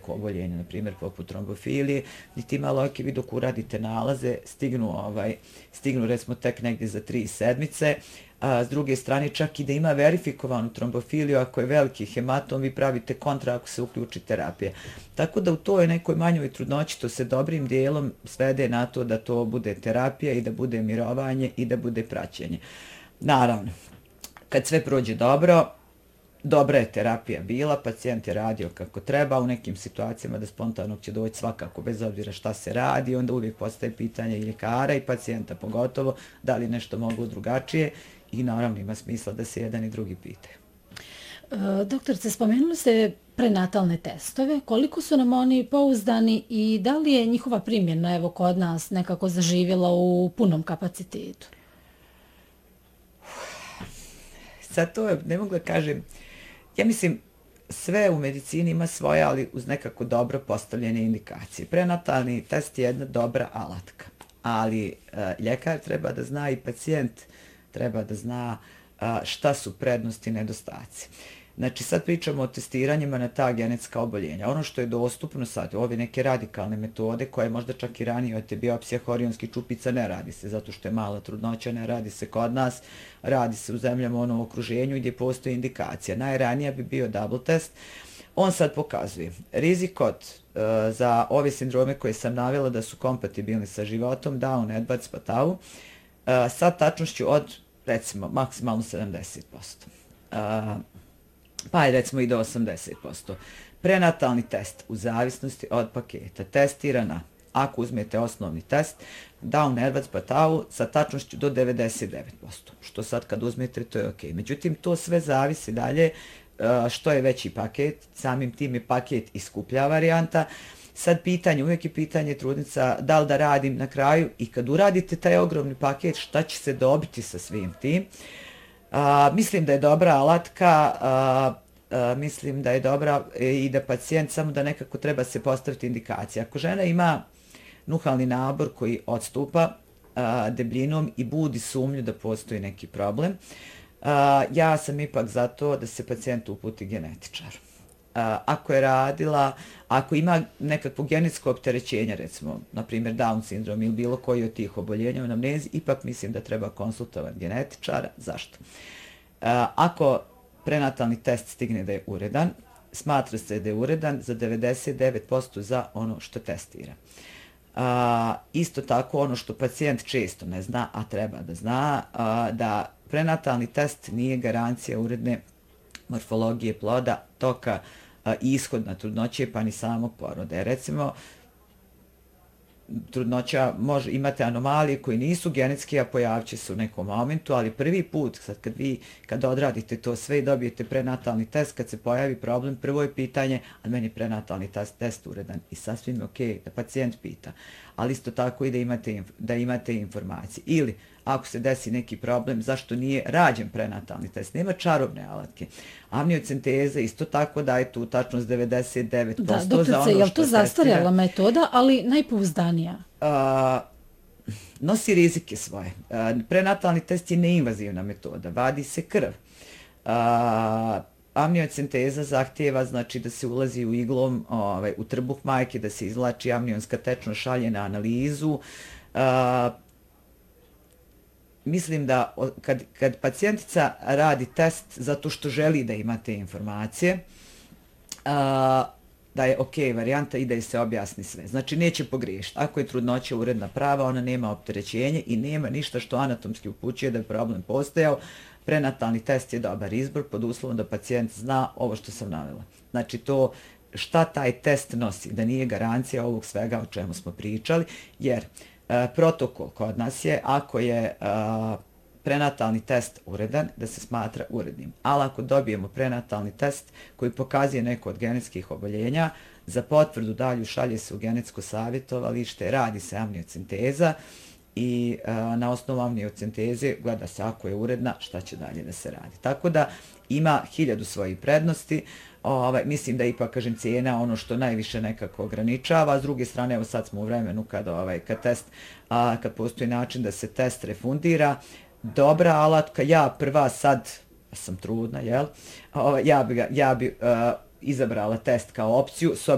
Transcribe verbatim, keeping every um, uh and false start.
neko oboljenje, na primjer poput trombofilije, gdje ti malo okivi dok uradite nalaze, stignu, ovaj, stignu recimo tek negdje za tri sedmice, a s druge strane čak i da ima verifikovanu trombofiliju, ako je veliki hematom, vi pravite kontra ako se uključi terapija. Tako da u toj nekoj manjoj trudnoći to se dobrim dijelom svede na to da to bude terapija i da bude mirovanje i da bude praćenje. Naravno, kad sve prođe dobro, dobra je terapija bila, pacijent je radio kako treba, u nekim situacijama da spontanog će doći svakako bez obzira šta se radi, onda uvijek postaje pitanje i ljekara i pacijenta pogotovo, da li nešto moglo drugačije i naravno ima smisla da se jedan i drugi pitaju. E, doktorice, spomenuli ste prenatalne testove, koliko su nam oni pouzdani i da li je njihova primjena evo kod nas nekako zaživjela u punom kapacitetu? Sad to je, ne mogu da kažem, ja mislim sve u medicini ima svoje, ali uz nekako dobro postavljene indikacije. Prenatalni test je jedna dobra alatka, ali uh, ljekar treba da zna i pacijent treba da zna uh, šta su prednosti i nedostaci. Znači sad pričamo o testiranjima na ta genetska oboljenja. Ono što je dostupno sad, ove neke radikalne metode koje možda čak i ranije od biopsija horionskih čupica ne radi se, zato što je mala trudnoća, ne radi se kod nas, radi se u zemljama onom okruženju gdje postoji indikacija. Najranija bi bio double test. On sad pokazuje rizik od, uh, za ove sindrome koje sam navela da su kompatibilni sa životom, Down, Edwards, Patau, uh, sa tačnošću od recimo maksimalno sedamdeset posto. Uh, pa je recimo i do osamdeset posto. Prenatalni test u zavisnosti od paketa testira na, ako uzmete osnovni test, Down, Edwards, Patau sa tačnošću do devedeset devet posto, što sad kad uzmete to je ok. Međutim, to sve zavisi dalje što je veći paket, samim tim je paket i skuplja varijanta. Sad pitanje, uvijek je pitanje trudnica da li da radim na kraju i kad uradite taj ogromni paket, šta će se dobiti sa svim tim. A, mislim da je dobra alatka, a, a, mislim da je dobra i da pacijent samo da nekako treba se postaviti indikacija. Ako žena ima nuhalni nabor koji odstupa a, debljinom i budi sumnju da postoji neki problem, a, ja sam ipak za to da se pacijent uputi genetičaru. A, ako je radila, ako ima nekakvo genetsko opterećenje, recimo, na primjer Down sindrom ili bilo koji od tih oboljenja u anamnezi, ipak mislim da treba konsultovati genetičara. Zašto? A, ako prenatalni test stigne da je uredan, smatra se da je uredan za devedeset devet posto za ono što testira. A, isto tako ono što pacijent često ne zna, a treba da zna, a, da prenatalni test nije garancija uredne morfologije ploda, toka i ishodna trudnoće, pa ni samog poroda. Recimo, trudnoća može, imate anomalije koje nisu genetske, a pojavit će se u nekom momentu, ali prvi put, sad kad vi, kad odradite to sve i dobijete prenatalni test, kad se pojavi problem, prvo je pitanje, a meni je prenatalni test, test uredan i sasvim je ok da pacijent pita, ali isto tako i da imate, da imate informacije. Ili, ako se desi neki problem, zašto nije rađen prenatalni test? Nema čarobne alatke. Amniocenteza isto tako daje tu tačnost devedeset devet posto da, doktorice, za ono što je li to zastarjela metoda, ali najpouzdanija? A, nosi rizike svoje. A, prenatalni test je neinvazivna metoda, vadi se krv. A, amniocenteza zahtijeva znači da se ulazi u iglom ovaj, u trbuh majke, da se izvlači amnionska tečnost, šalje na analizu. A, Mislim da kad, kad pacijentica radi test zato što želi da ima te informacije, a, da je ok varijanta i da je se objasni sve. Znači neće pogriješiti. Ako je trudnoća uredna prava, ona nema opterećenje i nema ništa što anatomski upućuje da je problem postojao. Prenatalni test je dobar izbor pod uslovom da pacijent zna ovo što sam navela. Znači to šta taj test nosi, da nije garancija ovog svega o čemu smo pričali, jer E, protokol kod nas je, ako je e, prenatalni test uredan, da se smatra urednim. Ali ako dobijemo prenatalni test koji pokazuje neko od genetskih oboljenja, za potvrdu dalju šalje se u genetsko savjetovalište, radi se amniocenteza i e, na osnovu amniocenteze gleda se ako je uredna, šta će dalje da se radi. Tako da ima hiljadu svojih prednosti. Ovaj, mislim da ipak, kažem, cijena ono što najviše nekako ograničava, a s druge strane, evo sad smo u vremenu kad, ovaj, kad, test, a, kad postoji način da se test refundira, dobra alatka, ja prva sad, sam trudna, jel? Ovaj, ja bi, ga, ja bi uh, izabrala test kao opciju, s